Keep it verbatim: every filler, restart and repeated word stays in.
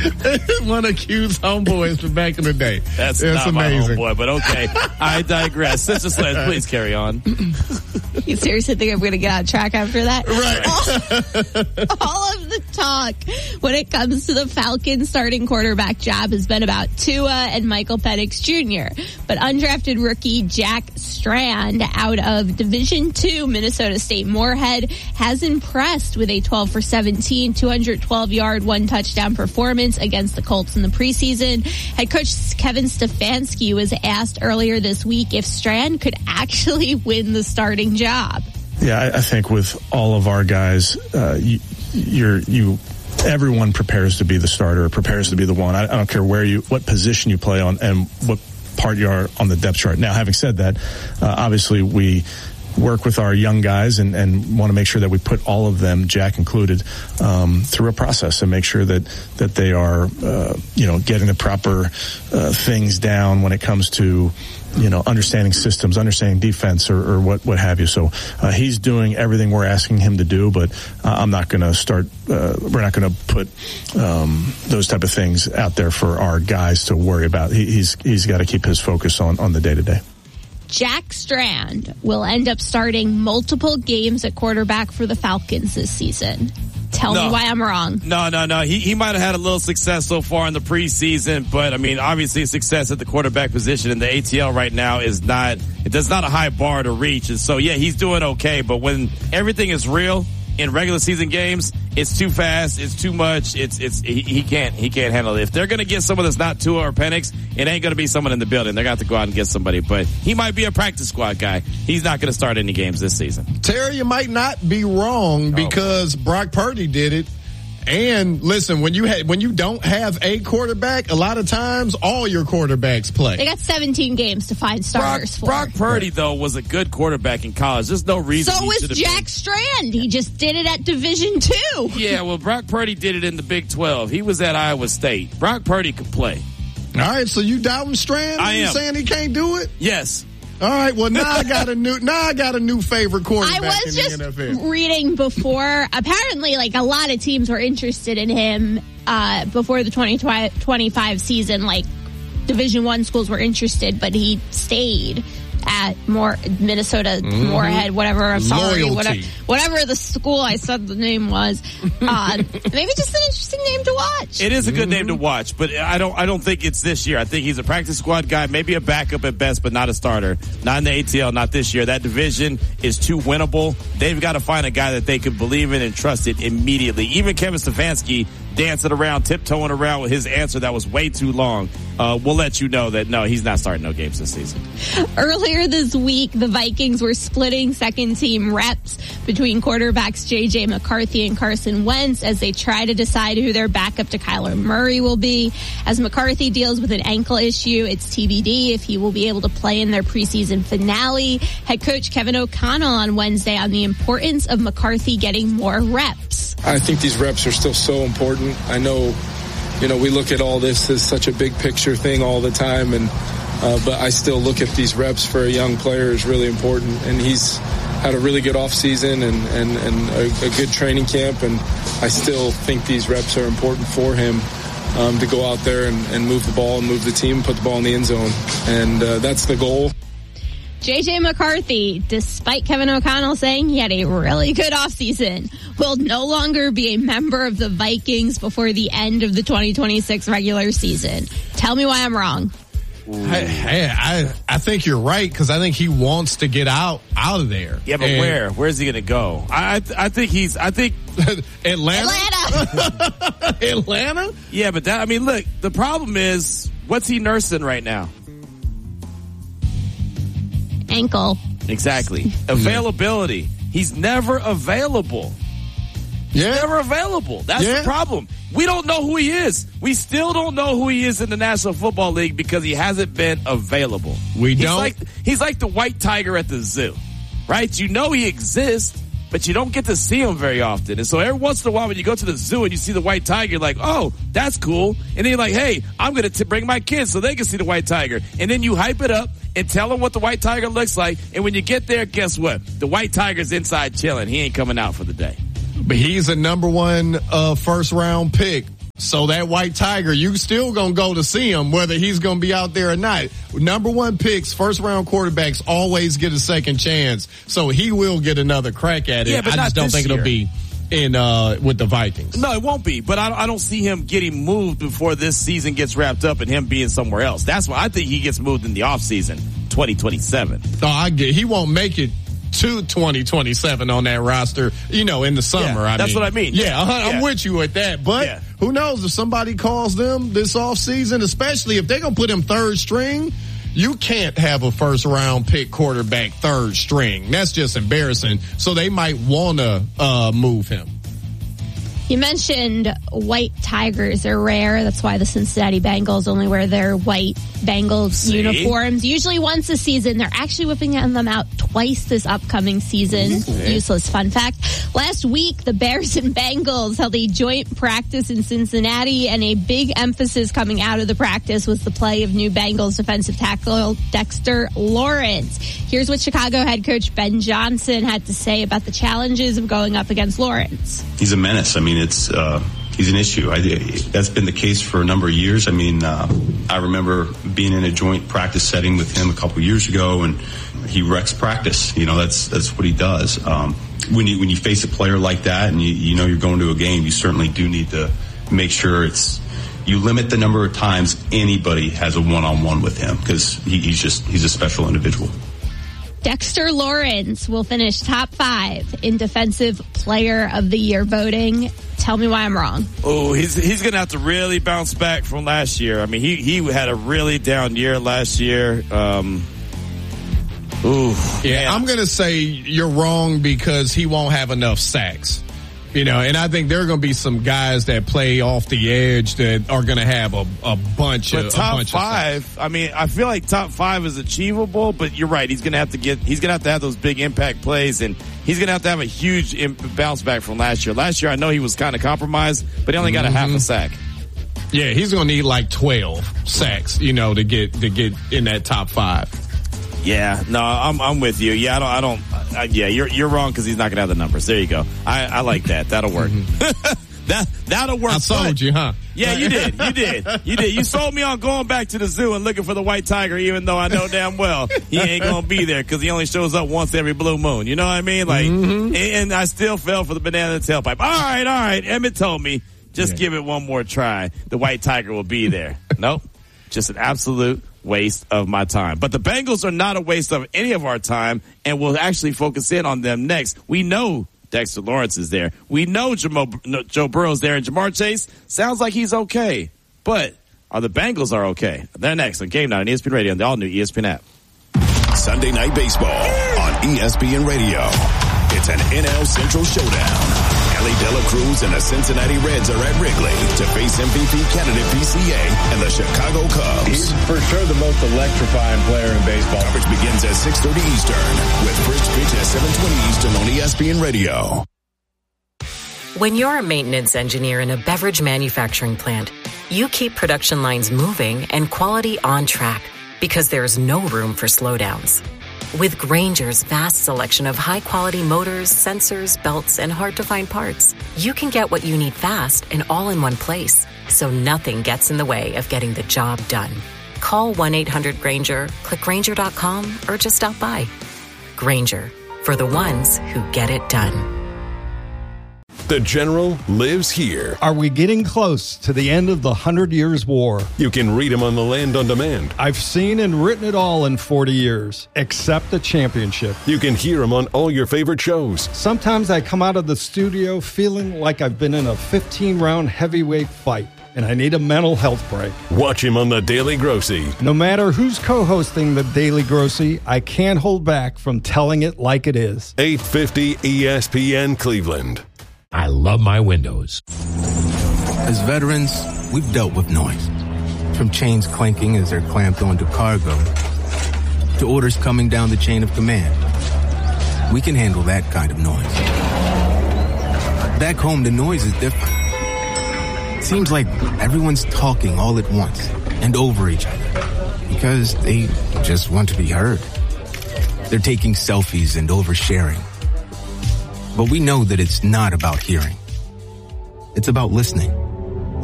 One of Q's homeboys from back in the day. That's it's not amazing. my homeboy, but okay. I digress. Sister Sledge, please carry on. You seriously think I'm going to get on track after that? Right. All, all of the talk when it comes to the Falcons starting quarterback job has been about Tua and Michael Penix Junior But undrafted rookie Jack Strand out of Division two Minnesota State Moorhead has impressed with a twelve for seventeen, two hundred twelve yard, one touchdown performance against the Colts in the preseason. Head coach Kevin Stefanski was asked earlier this week if Strand could actually win the starting job. Yeah, I, I think with all of our guys, uh, you, you're, you, everyone prepares to be the starter, prepares to be the one. I, I don't care where you, what position you play on and what part you are on the depth chart. Now, having said that, uh, obviously we work with our young guys and, and want to make sure that we put all of them, Jack included, um, through a process and make sure that, that they are, uh, you know, getting the proper, uh, things down when it comes to, you know, understanding systems, understanding defense or, or what, what have you. So, uh, he's doing everything we're asking him to do, but uh, I'm not going to start, uh, we're not going to put, um, those type of things out there for our guys to worry about. He, he's, he's got to keep his focus on, on the day to day. Jack Strand will end up starting multiple games at quarterback for the Falcons this season. Tell no. me why I'm wrong. No, no, no. He he might have had a little success so far in the preseason, but I mean, obviously success at the quarterback position in the A T L right now is not, it's not a high bar to reach. And so, yeah, he's doing okay, but when everything is real in regular season games, it's too fast, it's too much, it's, it's, he, he can't, he can't handle it. If they're gonna get someone that's not Tua or Penix, it ain't gonna be someone in the building. They're gonna have to go out and get somebody, but he might be a practice squad guy. He's not gonna start any games this season. Terry, you might not be wrong because oh. Brock Purdy did it. And listen, when you ha- when you don't have a quarterback, a lot of times all your quarterbacks play. They got seventeen games to find starters Brock, for. Brock Purdy, though, was a good quarterback in college. There's no reason. So he was Jack been. Strand. He just did it at Division Two. Yeah, well, Brock Purdy did it in the Big twelve. He was at Iowa State. Brock Purdy could play. All right, so you doubting Strand? I am. You saying he can't do it? Yes. All right, well now I got a new now I got a new favorite quarterback I was in just the N F L. Reading before, apparently like a lot of teams were interested in him uh before the twenty twenty-five season, like Division One schools were interested, but he stayed at more Minnesota mm-hmm. Moorhead, whatever. I'm sorry, Loyalty. whatever, whatever the school I said the name was. Uh, maybe just an interesting name to watch. It is a good mm-hmm. name to watch, but I don't. I don't think it's this year. I think he's a practice squad guy, maybe a backup at best, but not a starter. Not in the A T L, not this year. That division is too winnable. They've got to find a guy that they can believe in and trust it immediately. Even Kevin Stefanski dancing around, tiptoeing around with his answer that was way too long. Uh, we'll let you know that no, he's not starting no games this season. Earlier this week, the Vikings were splitting second team reps between quarterbacks J J McCarthy and Carson Wentz as they try to decide who their backup to Kyler Murray will be. As McCarthy deals with an ankle issue, it's T B D if he will be able to play in their preseason finale. Head coach Kevin O'Connell on Wednesday on the importance of McCarthy getting more reps. I think these reps are still so important. I know, you know, we look at all this as such a big picture thing all the time, and uh, but I still look at these reps for a young player is really important. And he's had a really good off season and and, and a, a good training camp, and I still think these reps are important for him um, to go out there and, and move the ball and move the team, put the ball in the end zone, and uh, that's the goal. J J McCarthy, despite Kevin O'Connell saying he had a really good offseason, will no longer be a member of the Vikings before the end of the twenty twenty-six regular season. Tell me why I'm wrong. Hey, hey, I I think you're right because I think he wants to get out out of there. Yeah, but and where? Where's he going to go? I I think he's. I think Atlanta. Atlanta. Atlanta. Yeah, but that. I mean, look. The problem is, what's he nursing right now? Ankle. Exactly. Availability. He's never available. He's yeah. never available. That's yeah. the problem. We don't know who he is. We still don't know who he is in the National Football League because he hasn't been available. We he's don't. Like, he's like the white tiger at the zoo, right? You know he exists, but you don't get to see him very often. And so every once in a while when you go to the zoo and you see the white tiger, you're like, oh, that's cool. And then you're like, hey, I'm going to bring my kids so they can see the white tiger. And then you hype it up and tell them what the white tiger looks like. And when you get there, guess what? The white tiger's inside chilling. He ain't coming out for the day. But he's a number one uh, first round pick. So that white tiger, you still gonna go to see him, whether he's gonna be out there or not. Number one picks, first round quarterbacks always get a second chance. So he will get another crack at it. Yeah, but I just don't think year. it'll be in uh with the Vikings. No, it won't be. But I, I don't see him getting moved before this season gets wrapped up and him being somewhere else. That's why I think he gets moved in the offseason, twenty twenty-seven. No, I get. He won't make it to twenty twenty-seven on that roster, you know, in the summer. Yeah, I that's mean. what I mean. Yeah, I'm yeah. with you with that. But yeah. who knows if somebody calls them this offseason, especially if they're going to put him third string, you can't have a first round pick quarterback third string. That's just embarrassing. So they might want to uh, move him. You mentioned white tigers are rare. That's why the Cincinnati Bengals only wear their white Bengals See? uniforms. Usually once a season. They're actually whipping them out twice this upcoming season. See? Useless fun fact. Last week, the Bears and Bengals held a joint practice in Cincinnati, and a big emphasis coming out of the practice was the play of new Bengals defensive tackle Dexter Lawrence. Here's what Chicago head coach Ben Johnson had to say about the challenges of going up against Lawrence. He's a menace. I mean, it's uh, he's an issue. I, that's been the case for a number of years. I mean, uh, I remember being in a joint practice setting with him a couple of years ago, and he wrecks practice. You know, that's that's what he does. Um, when you when you face a player like that, and you, you know you're going to a game, you certainly do need to make sure it's you limit the number of times anybody has a one-on-one with him, because he, he's just he's a special individual. Dexter Lawrence will finish top five in Defensive Player of the Year voting. Tell me why I'm wrong. Oh, he's he's going to have to really bounce back from last year. I mean, he, he had a really down year last year. Um, ooh, yeah, man. I'm going to say you're wrong because he won't have enough sacks. You know, and I think there are going to be some guys that play off the edge that are going to have a, a bunch but of top a bunch five. Of I mean, I feel like top five is achievable, but you're right. He's going to have to get. He's going to have to have those big impact plays, and he's going to have to have a huge imp- bounce back from last year. Last year, I know he was kind of compromised, but he only got mm-hmm. a half a sack. Yeah, he's going to need like twelve sacks, you know, to get to get in that top five. Yeah, no, I'm I'm with you. Yeah, I don't. I don't. Uh, yeah, you're you're wrong because he's not gonna have the numbers. There you go. I, I like that. That'll work. Mm-hmm. that that'll work. I sold but, you, huh? Yeah, you did. You did. You did. You sold me on going back to the zoo and looking for the white tiger, even though I know damn well he ain't gonna be there because he only shows up once every blue moon. You know what I mean? Like, mm-hmm. and I still fell for the banana tailpipe. All right, all right. Emmett told me just yeah. give it one more try. The white tiger will be there. Nope, just an absolute waste of my time. But the Bengals are not a waste of any of our time, and we'll actually focus in on them next. We know Dexter Lawrence is there. We know Jamo, no, Joe Burrow's there, and Jamar Chase sounds like he's okay. But are the Bengals are okay? They're next on Game Night on E S P N Radio and the all-new E S P N app. Sunday Night Baseball on E S P N Radio. It's an N L Central showdown. Ellie De La Cruz and the Cincinnati Reds are at Wrigley to face M V P candidate P C A and the Chicago Cubs. He's for sure the most electrifying player in baseball. Coverage begins at six thirty Eastern with first pitch at seven twenty Eastern on E S P N Radio. When you're a maintenance engineer in a beverage manufacturing plant, you keep production lines moving and quality on track because there's no room for slowdowns. With Grainger's vast selection of high-quality motors, sensors, belts, and hard-to-find parts, you can get what you need fast and all in one place, so nothing gets in the way of getting the job done. Call one eight hundred Grainger, click Grainger dot com, or just stop by. Grainger, for the ones who get it done. The General lives here. Are we getting close to the end of the Hundred Years' War? You can read him on the Land on Demand. I've seen and written it all in forty years, except the championship. You can hear him on all your favorite shows. Sometimes I come out of the studio feeling like I've been in a fifteen-round heavyweight fight, and I need a mental health break. Watch him on The Daily Grossy. No matter who's co-hosting The Daily Grossy, I can't hold back from telling it like it is. eight fifty E S P N Cleveland. I love my windows. As veterans, we've dealt with noise. From chains clanking as they're clamped onto cargo, to orders coming down the chain of command. We can handle that kind of noise. Back home, the noise is different. It seems like everyone's talking all at once and over each other because they just want to be heard. They're taking selfies and oversharing. But we know that it's not about hearing. It's about listening.